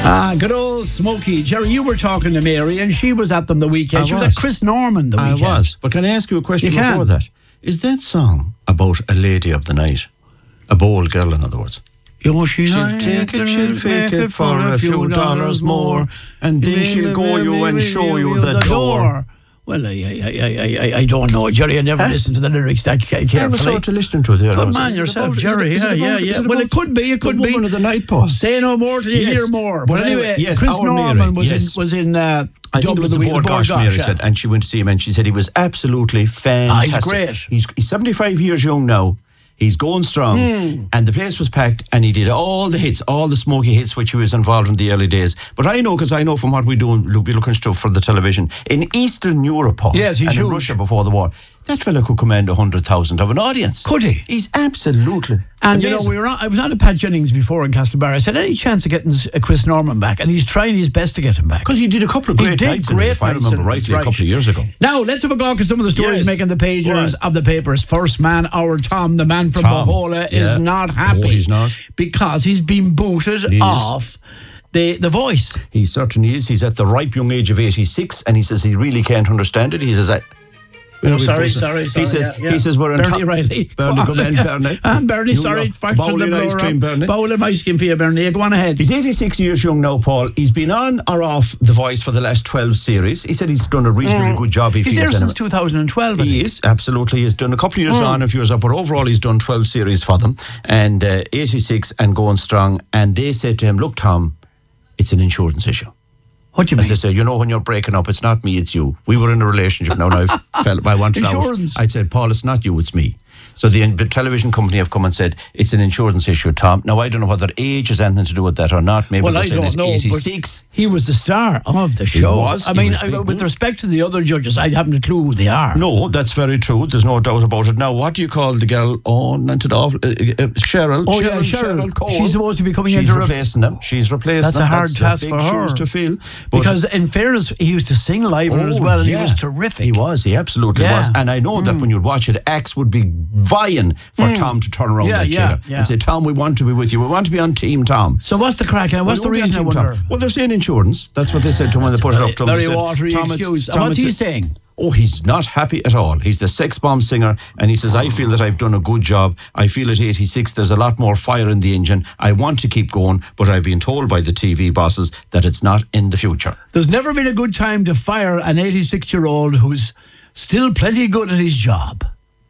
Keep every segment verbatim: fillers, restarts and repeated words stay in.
Ah, good old Smokey. Jerry, you were talking to Mary and she was at them the weekend. I she was. was at Chris Norman the I weekend. was. But can I ask you a question You before can. that? Is that song about a lady of the night? A bold girl, in other words? You she She'll take it, she'll fake it for a few dollars more, and then she'll go you and show you the door. Well, I, I, I, I, I don't know, Jerry. I never Huh? listened to the lyrics that ca- I was carefully. sort of listening to it there. Good Is man it yourself, about- Jerry. is Yeah, it yeah, about- yeah. is it Well, it about could be. It the could be. woman of the night, Paul. Say no more till you Yes. hear more. But But anyway, anyway, yes, Chris our Norman Mary, was yes. in was in. Uh, I think it was the week- Board Gosh, Mary yeah. said, and she went to see him, and she said he was absolutely fantastic. Ah, he's great. He's, he's seventy-five years young now. He's going strong, Hmm. and the place was packed, and he did all the hits, all the Smokey hits, which he was involved in the early days. But I know, because I know from what we do, we'll be looking stuff for the television in Eastern Europe, Paul, Yes, he's and in huge. Russia before the war. That fella could command a hundred thousand of an audience. Could he? He's absolutely. And you know, amazing. we were on, I was on to Pat Jennings before in Castlebar. I said, any chance of getting uh, Chris Norman back? And he's trying his best to get him back. Because he did a couple of He great did nights in great it, if I nights remember in it, rightly, right. a couple of years ago. Now, let's have a look at some of the stories Yes. making the pages Right. of the papers. First man, our Tom, the man from Tom, Bahola, yeah. is not happy. Oh, he's not. Because he's been booted He is. off the, the Voice. He certainly is. He's at the ripe young age of eighty-six, and he says he really can't understand it. He says, I. Oh, sorry, sorry, sorry. He says, yeah, yeah. he says we're in Bernie top. Riley. Bernie, come in, Bernie. I'm Bernie, You sorry. know, Back to bowl the in ice blower. cream, Bernie. Bowl of ice cream for you, Bernie. Go on ahead. He's eighty-six years young now, Paul. He's been on or off The Voice for the last twelve series. He said he's done a reasonably good job. He He's feels there anyway. since two thousand twelve. I He think. is, absolutely. He's done a couple of years Mm. on, a few years up, but overall he's done twelve series for them, and uh, eighty-six and going strong. And they said to him, look, Tom, it's an insurance issue. What do you As mean? they say, you know, when you're breaking up, it's not me, it's you. We were in a relationship now, and I felt I wanted out. Insurance. I said, Paul, it's not you, it's me. So the, the television company have come and said, it's an insurance issue, Tom. Now, I don't know whether age has anything to do with that or not. Maybe Well, they're I saying don't it's know. eighty-six. But he was the star of the show. was. I He mean, was I, big, with yeah. respect to the other judges, I haven't a clue who they are. No, that's very true. There's no doubt about it. Now, what do you call the girl? Oh, not at all. Uh, uh, Cheryl. Oh, Cheryl, yeah, Cheryl. Cole. She's supposed to be coming She's into re- replacing them. She's replacing That's them. a hard That's task big for her. shoes to fill. But- Because, in fairness, he used to sing live on it as Oh, well, and yeah. he was terrific. He was. He absolutely Yeah. was. And I know that when you'd watch it, acts would be vying for Tom to turn around Yeah, that yeah, chair yeah. and say, Tom, we want to be with you. We want to be on Team Tom. So what's the crack? And what's Well, the we won't be reason, I on Team wonder? Tom. Well, they're saying insurance. That's what they said to him when they put it up to him. They Very said, watery "Tom, it's- excuse. Tom, And what's it's he a- saying? Oh, he's not happy at all. He's the sex bomb singer, and he says, I feel that I've done a good job. I feel at eighty-six there's a lot more fire in the engine. I want to keep going, but I've been told by the T V bosses that it's not in the future. There's never been a good time to fire an eighty-six-year-old who's still plenty good at his job.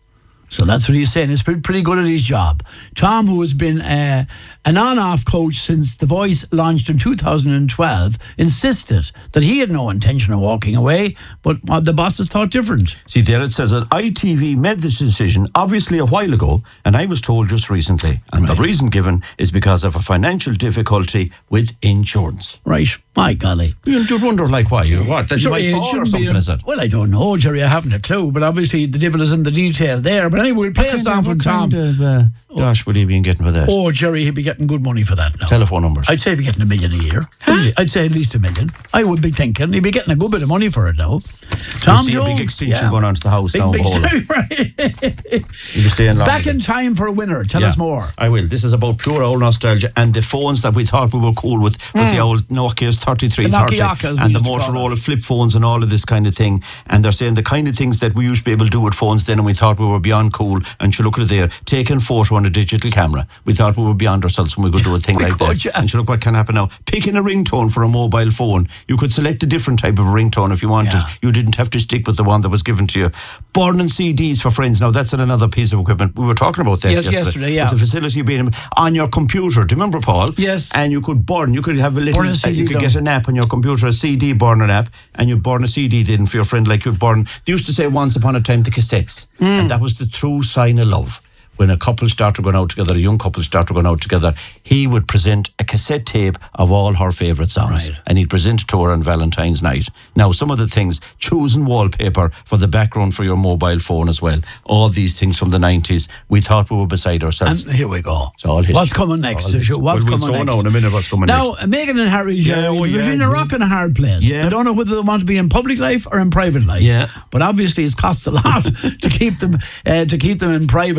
So that's what he's saying. He's pretty, pretty good at his job. Tom, who has been uh, an on-off coach since The Voice launched in two thousand twelve, insisted that he had no intention of walking away, but uh, the bosses thought different. See, there it says that I T V made this decision obviously a while ago, and I was told just recently. And the reason given is because of a financial difficulty with insurance. Right. My golly. You'd wonder, like, why? You what? That you Sure, might it fall or shouldn't be something, a- is it? Well, I don't know, Jerry. I haven't a clue, but obviously the devil is in the detail there. But anyway, we'll play a song from Tom. Kind of, uh, Gosh, would he be getting for that? Oh, Jerry, he'd be getting good money for that now. Telephone numbers. I'd say he'd be getting a million a year. I'd say at least a million. I would be thinking he'd be getting a good bit of money for it now. Tom see a Jones. big extension yeah. going on to the house Big, now. big, Hold on. right. You'll be staying long. Back in time for a winner. Tell Yeah, us more. I will. This is about pure old nostalgia and the phones that we thought we were cool with, with the old Nokia's thirty-three The thirty Nokia, as we and the used to call Motorola flip phones and all of this kind of thing. And they're saying the kind of things that we used to be able to do with phones then, and we thought we were beyond cool. And you look at it there, taking photo on a digital camera. We thought we were beyond ourselves when we could do a thing We like could, that. yeah. And you look what can happen now. Picking a ringtone for a mobile phone. You could select a different type of ringtone if you wanted. Yeah. You didn't have to stick with the one that was given to you. Burning C Ds for friends. Now that's another piece of equipment. We were talking about that Yes, yesterday. yesterday, yeah. With the facility being on your computer. Do you remember, Paul? Yes. And you could burn. You could have a little. Burn a uh, C D you could down. get an app on your computer, a C D burner app, and you burn a C D then for your friend, like you'd burn. They used to say once upon a time the cassettes, and that was the true sign of love. When a couple started going out together, a young couple started going out together, he would present a cassette tape of all her favourite songs. Right. And he'd present it to her on Valentine's night. Now, some of the things, choosing wallpaper for the background for your mobile phone as well. All these things from the nineties, we thought we were beside ourselves. And here we go. It's all history. What's coming next? All history. What's Well, we'll coming so next? know in a minute what's coming now, next. Meghan and Harry, Yeah, Jerry, oh, they're yeah, between a yeah. rock and a hard place. Yeah. They don't know whether they want to be in public life or in private life. Yeah. But obviously, it costs a lot to keep them uh, to keep them in private Yeah. life.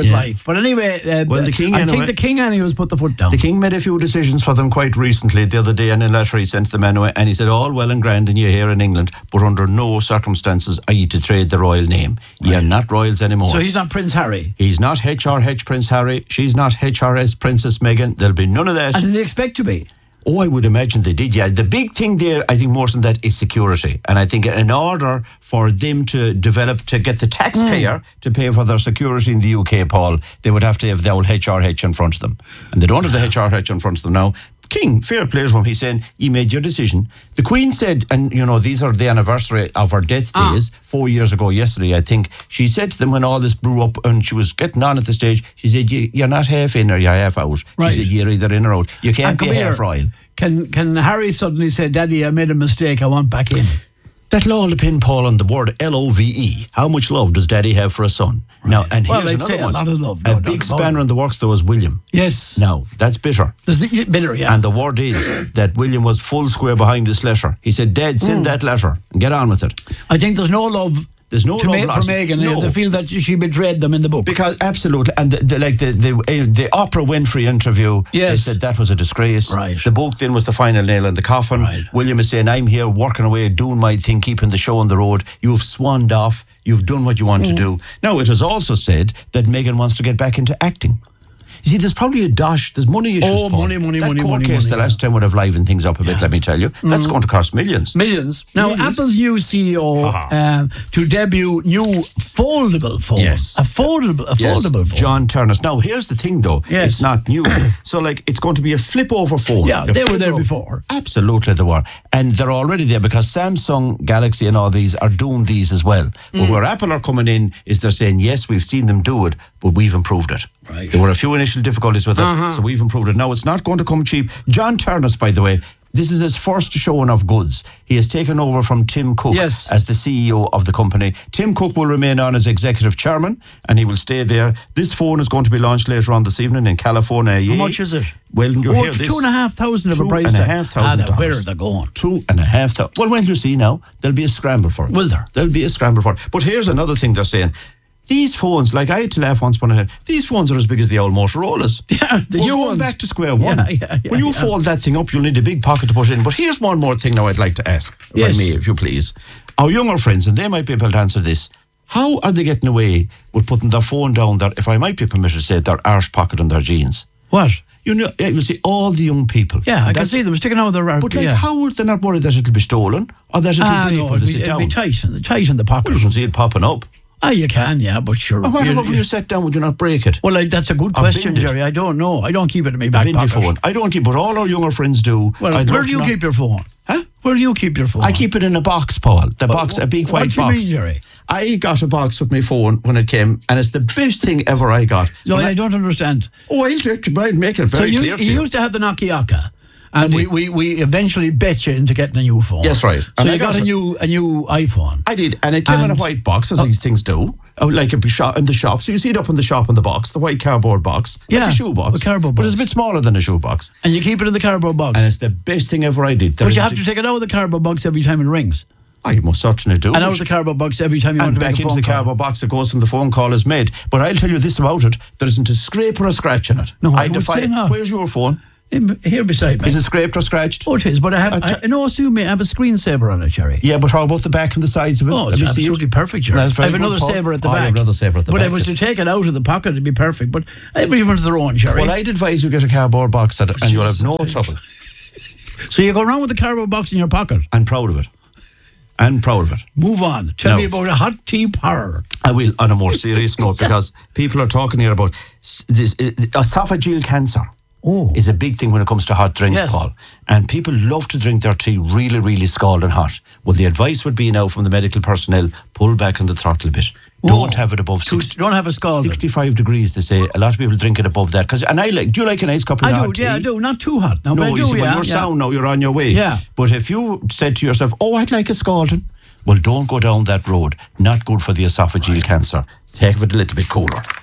But anyway, uh, Well, the King I anyway- think the King anyways put the foot down. The King made a few decisions for them quite recently, the other day, in a letter he sent to them anyway, and he said, all well and grand and you here in England, but under no circumstances are you to trade the royal name. Right. You're not royals anymore. So he's not Prince Harry. He's not H R H Prince Harry. She's not H R S Princess Meghan. There'll be none of that. And they expect to be. Oh, I would imagine they did, yeah. The big thing there, I think more than that, is security. And I think in order for them to develop, to get the taxpayer mm. to pay for their security in the U K, Paul, they would have to have the old H R H in front of them. And they don't have the H R H in front of them now. King, fair play to him, he's saying, you made your decision. The Queen said, and you know, these are the anniversary of her death ah. days, four years ago yesterday, I think. She said to them when all this blew up and she was getting on at the stage, she said, you, you're not half in or you're half out. Right. She said, you're either in or out. You can't be half here. royal. Can, can Harry suddenly say, Daddy, I made a mistake, I want back in? That'll all depend, Paul, on the word L O V E. How much love does Daddy have for a son? Right. Now, and well, here's I'd another say one. a lot of love. A No, big no, spanner no. in the works, though, is William. Yes. Now, that's bitter. There's the, bitter, yeah. And the word is that William was full square behind this letter. He said, Dad, send mm. that letter and get on with it. I think there's no love There's no to love make for lost. Meghan. No. They feel that she betrayed them in the book. Because, absolutely. And the, the, like the, the, uh, the Oprah Winfrey interview, yes. they said that was a disgrace. Right. The book then was the final nail in the coffin. Right. William is saying, I'm here working away, doing my thing, keeping the show on the road. You've swanned off. You've done what you want mm. to do. Now, it was also said that Meghan wants to get back into acting. You see, there's probably a dash. There's money issues. Oh, Paul. money, money, that money, court money, case money, the yeah. last time would have livened things up a bit. Yeah. Let me tell you, that's mm. going to cost millions. Millions. Now, millions. Apple's new C E O um, to debut new foldable phone. Yes, a foldable, a yes. foldable phone. John Turners. Now, here's the thing, though. Yes. It's not new. So, like, it's going to be a flip-over phone. Yeah, A they were there flip-over- before. Absolutely, they were, and they're already there because Samsung, Galaxy, and all these are doing these as well. But Mm. where Apple are coming in is they're saying, yes, we've seen them do it, but we've improved it. Right. There were a few initial difficulties with it, Uh-huh. so we've improved it. Now, it's not going to come cheap. John Turners, by the way, this is his first showing of goods. He has taken over from Tim Cook Yes. as the C E O of the company. Tim Cook will remain on as executive chairman, and he will stay there. This phone is going to be launched later on this evening in California. How much is it? Well, you Oh, hear it's this. two and a half thousand of a Two price and a tag. half thousand Ah, now, where dollars. are they going? Two and a half thousand. Well, when you see now, there'll be a scramble for it. Will there? There'll be a scramble for it. But here's another thing they're saying. These phones, like I had to laugh once upon a time, these phones are as big as the old Motorola's. Yeah, the We're new going ones. back to square one. Yeah, yeah, yeah, when you yeah. fold that thing up, you'll need a big pocket to put it in. But here's one more thing now I'd like to ask, if Yes. I may, if you please. Our younger friends, and they might be able to answer this, how are they getting away with putting their phone down their, if I might be permitted to say, their arse pocket in their jeans? What? You know, you see all the young people. Yeah, I can That's- see them sticking out their route. But like, yeah. how are they not worried that it'll be stolen or that it'll Ah, break no, when it'd they be, sit it'd down? be tight, in the, tight in the pocket. Well, you can see it popping up. Ah, you can, yeah, but sure. And what you- about when you- you sit down, would you not break it? Well, like, that's a good Or question, bend it? Jerry. I don't know. I don't keep it in my A back bendy pocket. phone. I don't keep, but all our younger friends do. Well, I'd where love do to you know- keep your phone? Huh? Where do you keep your phone? I keep it in a box, Paul. The box, a big what white do you box. mean, Jerry? I got a box with my phone when it came, and it's the best thing ever I got. No, When I, don't understand. Oh, I'll take it, I'll make it So very you, clear to you you. used to have the Nokia, and I we, did. we, we eventually bet you into getting a new phone. Yes, right. So And you I got, got a it. new a new iPhone. I did, and it came in a And- white box, as these things do. Oh, like a shop in the shop. So you see it up in the shop in the box, the white cardboard box, like Yeah, a shoe box, a cardboard but it's a box. bit smaller than a shoe box. And you keep it in the cardboard box. And it's the best thing ever I did. There but you is have a- to take it out of the cardboard box every time it rings. I most certainly do. And out of the cardboard box every time you and want to back make a into phone the call. cardboard box that goes when the phone call is made. But I'll tell you this about it: there isn't a scrape or a scratch in it. No, I would defy say it. not. Where's your phone? In- Here beside me. Is it scraped or scratched? Oh, it is, but I have, Uh, I, no, assume me, I have a screensaver on it, Jerry. Yeah, but how about the back and the sides of it? Oh, Let it's me see absolutely it. perfect, Jerry. That's I very have good, another Paul. saver at the Oh, you back. have another saver at the but back, if I was yes. to take it out of the pocket, it'd be perfect. But everyone's their own, Jerry. Well, I'd advise you get a cardboard box at it, and you'll have no Jesus. trouble. So you go around with the cardboard box in your pocket. I'm proud of it. I'm proud of it. Move on. Tell No. me about a hot tea parlour. I will, on a more serious note, because people are talking here about s- this uh, esophageal cancer. Oh. Is a big thing when it comes to hot drinks, Yes. Paul. And people love to drink their tea really, really scalding hot. Well, the advice would be now from the medical personnel, pull back on the throttle a bit. Don't have it above Too- sixty, don't have a scald. sixty-five degrees, they say. A lot of people drink it above that. Cause, and I like, do you like a nice cup of I hot do, yeah, I tea? do. Not too hot. No, but No, I do, you see, yeah, when you're yeah. sound now, you're on your way. Yeah. But if you said to yourself, oh, I'd like a scalding, well, don't go down that road. Not good for the esophageal cancer. Take it a little bit cooler.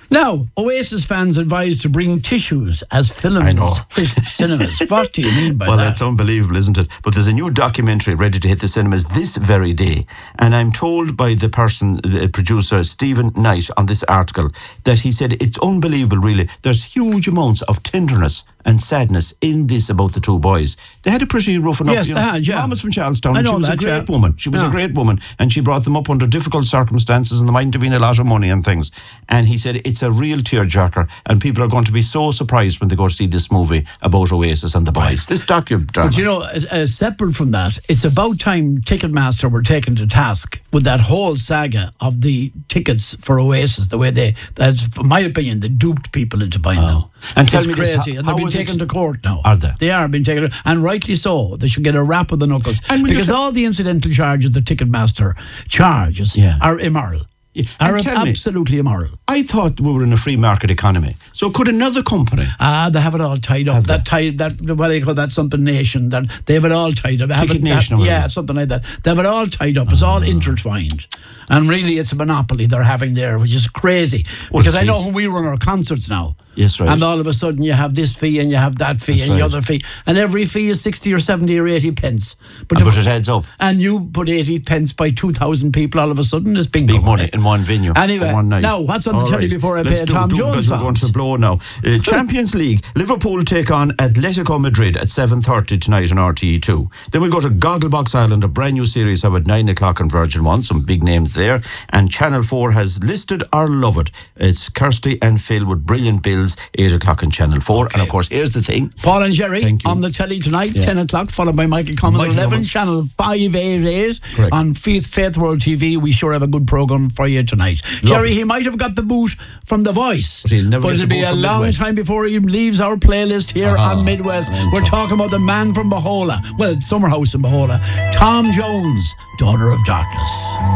Now, Oasis fans advised to bring tissues as films I know. hit cinemas. What do you mean by well, that? Well, it's unbelievable, isn't it? But there's a new documentary ready to hit the cinemas this very day. And I'm told by the person, the producer, Stephen Knight, on this article, that he said it's unbelievable, really. There's huge amounts of tenderness and sadness in this about the two boys. They had a pretty rough enough. Yes, you they know, had, yeah. Mom was from Charlestown, I and know she was that, a great yeah. woman. She was Yeah. a great woman, and she brought them up under difficult circumstances, and there mightn't have been a lot of money and things. And he said it's a real tearjerker, and people are going to be so surprised when they go to see this movie about Oasis and the boys. This documentary. But you know, as, as separate from that, it's about time Ticketmaster were taken to task with that whole saga of the tickets for Oasis, the way they, as in my opinion, they duped people into buying them. And it's tell me this, crazy. how- and how they've been are they taken t- to court now. Are they? They are being taken, and rightly so. They should get a rap of the knuckles. And when because you're t- all the incidental charges the Ticketmaster charges Yeah. are immoral. And Are tell me- absolutely immoral. I thought we were in a free market economy. So could another company? Ah, they have it all tied up. Have That tied that what do you call that? Something Nation. That they have it all tied up. They have Ticket it, Nation or that, whatever. yeah, something like that. They have it all tied up. It's all intertwined, and really, it's a monopoly they're having there, which is crazy. Well, because I know geez. when we run our concerts now. Yes, right. And all of a sudden you have this fee and you have that fee That's and the right. other fee, and every fee is sixty or seventy or eighty pence. And but it adds up. And you put eighty pence by two thousand people, all of a sudden it's bingo Big money in one venue. Anyway, in one night. now, what's on the All telly right. before I Let's play a do- Tom do- Jones because we're going songs? to blow now. Uh, Champions League. Liverpool take on Atletico Madrid at seven thirty tonight on R T E two. Then we'll go to Gogglebox Island, a brand new series of at nine o'clock on Virgin One. Some big names there. And Channel four has Listed or Love It. It's Kirsty and Phil with brilliant bills, eight o'clock on Channel four. And of course, here's the thing. Paul and Jerry Thank you. on the telly tonight, Yeah. ten o'clock, followed by Michael Cummins at Michael eleven, Cummins. channel five eighty-eight Correct. on Faith, Faith World T V. We sure have a good programme for you tonight. Jerry, he might have got the boot from The Voice, But he'll never but get it'll the be boot a from long Midwest. time before he leaves our playlist here Ah, on Midwest. I'm We're tough. talking about the man from Bahola, well, Summer House in Bahola, Tom Jones, Daughter of Darkness.